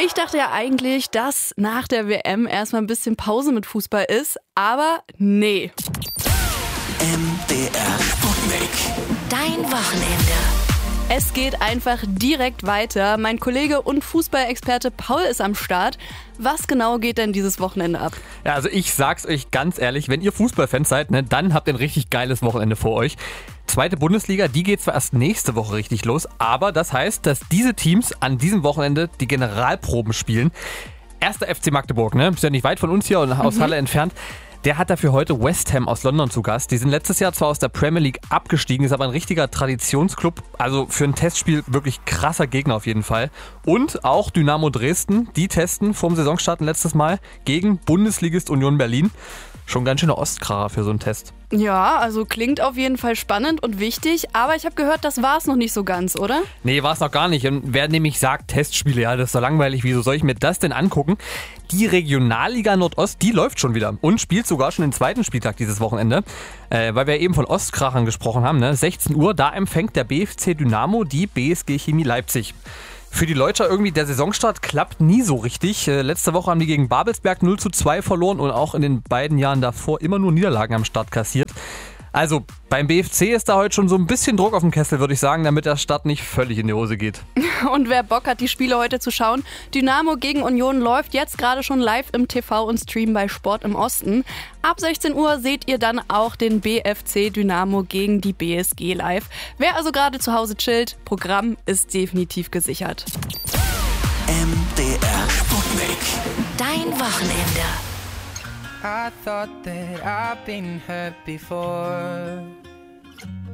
Ich dachte ja eigentlich, dass nach der WM erstmal ein bisschen Pause mit Fußball ist, aber nee. MDR Sputnik. Dein Wochenende. Es geht einfach direkt weiter. Mein Kollege und Fußballexperte Paul ist am Start. Was genau geht denn dieses Wochenende ab? Ja, also ich sag's euch ganz ehrlich, wenn ihr Fußballfans seid, ne, dann habt ihr ein richtig geiles Wochenende vor euch. Zweite Bundesliga, die geht zwar erst nächste Woche richtig los, aber das heißt, dass diese Teams an diesem Wochenende die Generalproben spielen. Erster FC Magdeburg, ne? Ist ja nicht weit von uns hier und aus Halle entfernt. Der hat dafür heute West Ham aus London zu Gast. Die sind letztes Jahr zwar aus der Premier League abgestiegen, ist aber ein richtiger Traditionsclub. Also für ein Testspiel wirklich krasser Gegner auf jeden Fall. Und auch Dynamo Dresden, die testen vorm Saisonstart letztes Mal gegen Bundesligist Union Berlin. Schon ganz schöner Ostkracher für so einen Test. Ja, also klingt auf jeden Fall spannend und wichtig, aber ich habe gehört, das war es noch nicht so ganz, oder? Nee, war es noch gar nicht. Und wer nämlich sagt, Testspiele, ja, das ist so langweilig, wieso soll ich mir das denn angucken? Die Regionalliga Nordost, die läuft schon wieder und spielt sogar schon den zweiten Spieltag dieses Wochenende. Weil wir eben von Ostkrachern gesprochen haben, ne? 16 Uhr, da empfängt der BFC Dynamo die BSG Chemie Leipzig. Für die Leute irgendwie, der Saisonstart klappt nie so richtig. Letzte Woche haben die gegen Babelsberg 0:2 verloren und auch in den beiden Jahren davor immer nur Niederlagen am Start kassiert. Also beim BFC ist da heute schon so ein bisschen Druck auf dem Kessel, würde ich sagen, damit der Start nicht völlig in die Hose geht. Und wer Bock hat, die Spiele heute zu schauen, Dynamo gegen Union läuft jetzt gerade schon live im TV und Stream bei Sport im Osten. Ab 16 Uhr seht ihr dann auch den BFC Dynamo gegen die BSG live. Wer also gerade zu Hause chillt, Programm ist definitiv gesichert. MDR Sputnik. Dein Wochenende. I thought that I've been hurt before.